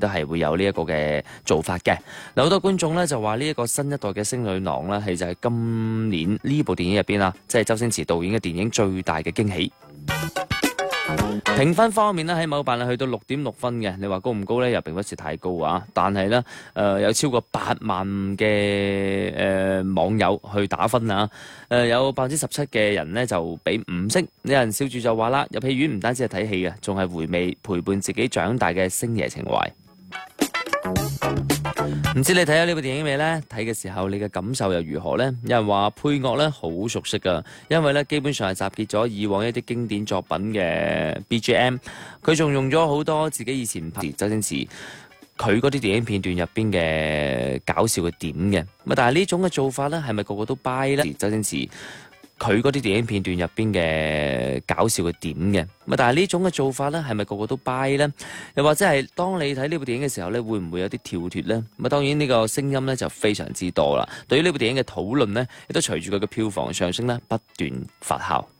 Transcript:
都係會有呢一個嘅做法嘅。嗱，好多觀眾咧就話呢一個新一代嘅星女郎咧係就係今年呢部電影入邊啦，即係周星馳導演嘅電影最大嘅驚喜。評分方面咧，喺某版去到6.6分嘅，你話高唔高呢？又並不是太高啊。但係呢，有超過8萬嘅網友去打分啊。有17%嘅人呢就俾5星。有人笑住就話啦，入戲院唔單止係睇戲嘅，仲係回味陪伴自己長大嘅星爺情懷。唔知你睇咗呢部電影未呢？睇嘅時候你嘅感受又如何呢？有人話配樂呢好熟悉噶，因為呢基本上係集結咗以往一啲經典作品嘅 BGM， 佢仲用咗好多自己以前拍周星馳佢嗰啲電影片段入邊嘅搞笑嘅點嘅。但係呢種嘅做法呢，係咪個個都 buy 呢？周星馳佢嗰啲電影片段入邊嘅搞笑嘅點嘅，但係呢種嘅做法呢，係咪個個都 buy 呢？又或者係當你睇呢部電影嘅時候呢，會唔會有啲跳脫呢？當然呢個聲音呢就非常之多啦。對於呢部電影嘅討論呢，亦都隨住佢嘅票房上升呢不斷發酵。